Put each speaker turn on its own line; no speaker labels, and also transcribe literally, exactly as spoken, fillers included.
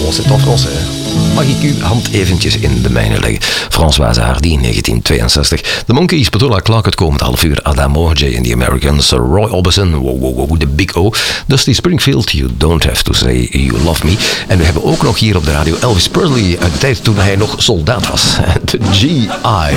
français, toch français. Mag ik uw hand eventjes in de mijne leggen? François Hardy, negentien tweeënzestig. The Monkees, Petula Clark, het komend half uur. Adamo, Jay and the Americans, Roy Orbison, wow, wow, wow, the Big O. Dusty Springfield, You Don't Have to Say You Love Me. En we hebben ook nog hier op de radio Elvis Presley uit de tijd toen hij nog soldaat was. De G I